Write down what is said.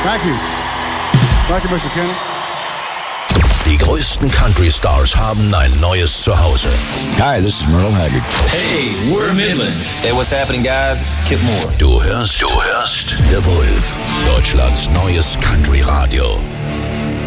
Thank you. Thank you, Mr. Kenny. Die größten Country-Stars haben ein neues Zuhause. Hi, this is Merle Haggard. Hey, we're Midland. Hey, what's happening, guys? This is Kip Moore. Du hörst The Wolf, Deutschlands neues Country-Radio.